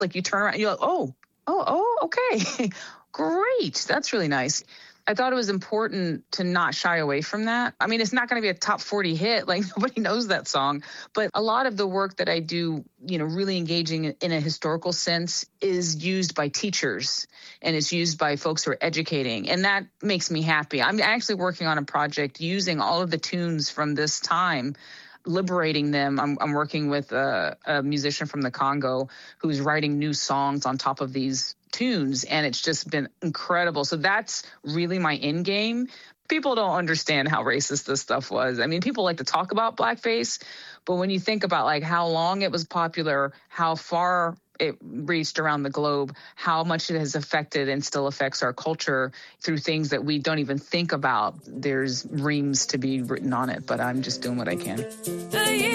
Like you turn around and you're like, okay. Great. That's really nice. I thought it was important to not shy away from that. I mean, it's not going to be a top 40 hit. Like nobody knows that song. But a lot of the work that I do, really engaging in a historical sense is used by teachers and it's used by folks who are educating. And that makes me happy. I'm actually working on a project using all of the tunes from this time, liberating them. I'm working with a musician from the Congo who's writing new songs on top of these tunes, and it's just been incredible. So that's really my end game. People don't understand how racist this stuff was. I mean, people like to talk about blackface, but when you think about like how long it was popular, how far it reached around the globe, how much it has affected and still affects our culture through things that we don't even think about, there's reams to be written on it, but I'm just doing what I can.